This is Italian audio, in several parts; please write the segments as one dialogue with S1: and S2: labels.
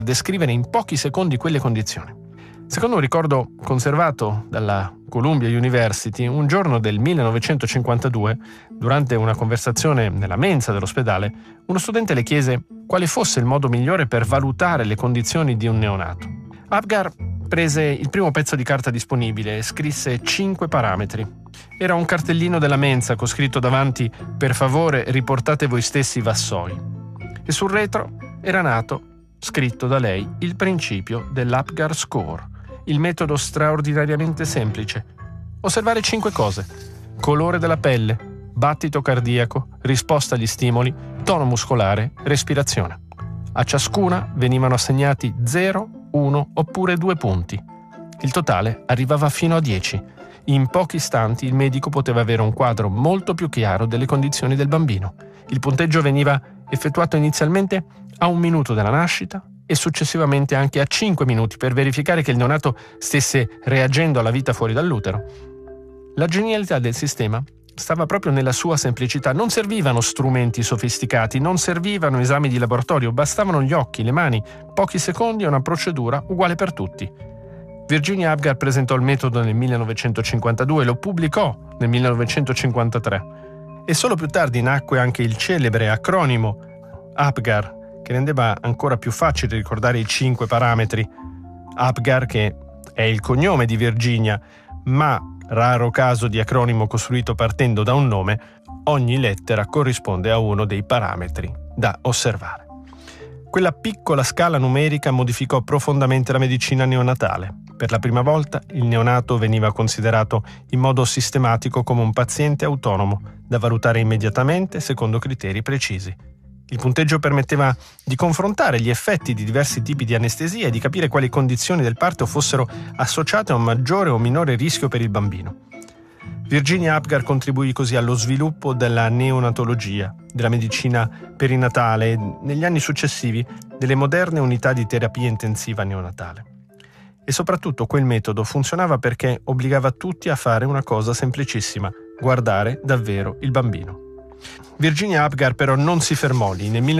S1: descrivere in pochi secondi quelle condizioni. Secondo un ricordo conservato dalla Columbia University, un giorno del 1952, durante una conversazione nella mensa dell'ospedale, uno studente le chiese quale fosse il modo migliore per valutare le condizioni di un neonato. Apgar prese il primo pezzo di carta disponibile e scrisse 5 parametri. Era un cartellino della mensa con scritto davanti «Per favore, riportate voi stessi i vassoi». E sul retro era nato, scritto da lei, il principio dell'Apgar Score, il metodo straordinariamente semplice. Osservare 5 cose: colore della pelle, battito cardiaco, risposta agli stimoli, tono muscolare, respirazione. A ciascuna venivano assegnati 0, 1 oppure 2 punti. Il totale arrivava fino a 10. In pochi istanti il medico poteva avere un quadro molto più chiaro delle condizioni del bambino. Il punteggio veniva effettuato inizialmente a 1 minuto dalla nascita e successivamente anche a 5 minuti per verificare che il neonato stesse reagendo alla vita fuori dall'utero. La genialità del sistema stava proprio nella sua semplicità. Non servivano strumenti sofisticati, non servivano esami di laboratorio, bastavano gli occhi, le mani, pochi secondi e una procedura uguale per tutti. Virginia Apgar presentò il metodo nel 1952 e lo pubblicò nel 1953. E solo più tardi nacque anche il celebre acronimo Apgar, che rendeva ancora più facile ricordare i 5 parametri. Apgar, che è il cognome di Virginia, ma raro caso di acronimo costruito partendo da un nome, ogni lettera corrisponde a uno dei parametri da osservare. Quella piccola scala numerica modificò profondamente la medicina neonatale. Per la prima volta il neonato veniva considerato in modo sistematico come un paziente autonomo, da valutare immediatamente secondo criteri precisi. Il punteggio permetteva di confrontare gli effetti di diversi tipi di anestesia e di capire quali condizioni del parto fossero associate a un maggiore o minore rischio per il bambino. Virginia Apgar contribuì così allo sviluppo della neonatologia, della medicina perinatale e, negli anni successivi, delle moderne unità di terapia intensiva neonatale. E soprattutto quel metodo funzionava perché obbligava tutti a fare una cosa semplicissima: guardare davvero il bambino. Virginia Apgar però non si fermò lì. Nel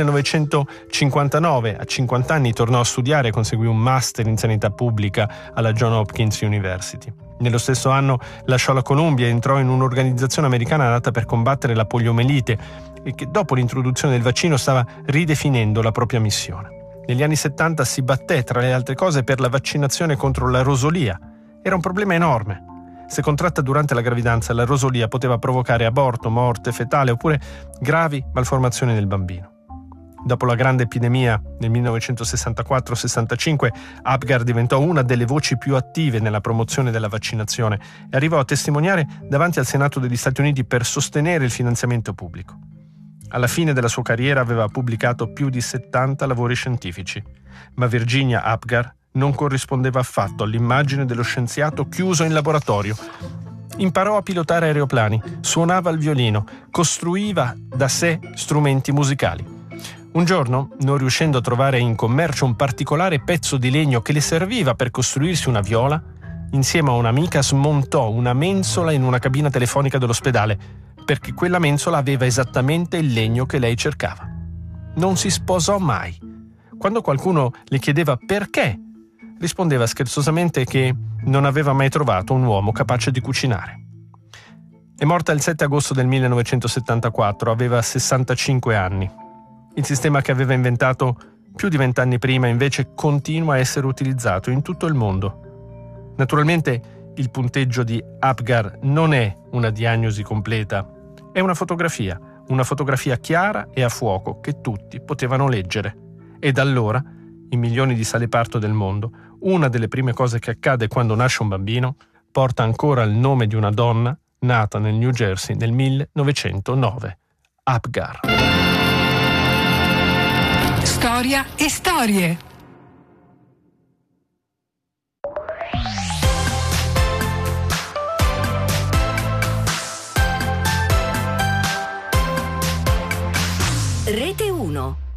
S1: 1959, a 50 anni, tornò a studiare e conseguì un master in sanità pubblica alla Johns Hopkins University. Nello stesso anno lasciò la Columbia e entrò in un'organizzazione americana nata per combattere la poliomelite e che dopo l'introduzione del vaccino stava ridefinendo la propria missione. Negli anni 70 si batté, tra le altre cose, per la vaccinazione contro la rosolia. Era un problema enorme. Se contratta durante la gravidanza, la rosolia poteva provocare aborto, morte fetale oppure gravi malformazioni nel bambino. Dopo la grande epidemia nel 1964-65, Apgar diventò una delle voci più attive nella promozione della vaccinazione e arrivò a testimoniare davanti al Senato degli Stati Uniti per sostenere il finanziamento pubblico. Alla fine della sua carriera aveva pubblicato più di 70 lavori scientifici, ma Virginia Apgar non corrispondeva affatto all'immagine dello scienziato chiuso in laboratorio. Imparò a pilotare aeroplani, suonava il violino, costruiva da sé strumenti musicali. Un giorno, non riuscendo a trovare in commercio un particolare pezzo di legno che le serviva per costruirsi una viola, insieme a un'amica smontò una mensola in una cabina telefonica dell'ospedale, perché quella mensola aveva esattamente il legno che lei cercava. Non si sposò mai. Quando qualcuno le chiedeva perché, rispondeva scherzosamente che non aveva mai trovato un uomo capace di cucinare. È morta il 7 agosto del 1974, aveva 65 anni. Il sistema che aveva inventato più di 20 anni prima invece continua a essere utilizzato in tutto il mondo. Naturalmente il punteggio di Apgar non è una diagnosi completa, è una fotografia chiara e a fuoco che tutti potevano leggere. E da allora, in milioni di sale parto del mondo, una delle prime cose che accade quando nasce un bambino porta ancora il nome di una donna nata nel New Jersey nel 1909, Apgar.
S2: Storia e storie.
S3: Rete 1.